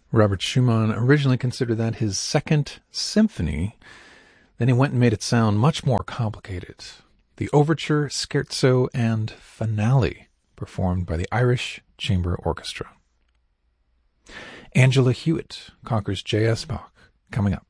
Robert Schumann originally considered that his second symphony. Then he went and made it sound much more complicated. The Overture, Scherzo, and Finale, performed by the Irish Chamber Orchestra. Angela Hewitt conquers J.S. Bach, coming up.